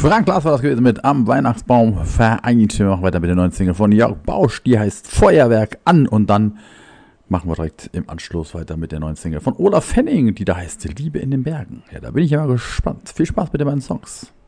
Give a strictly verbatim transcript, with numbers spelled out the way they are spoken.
Frank Glas war das gewesen mit Am Weihnachtsbaum vereint. Wir machen weiter mit der neuen Single von Jörg Bausch. Die heißt Feuerwerk an. Und dann machen wir direkt im Anschluss weiter mit der neuen Single von Olaf Henning. Die da heißt Liebe in den Bergen. Ja, da bin ich ja mal gespannt. Viel Spaß mit den beiden Songs.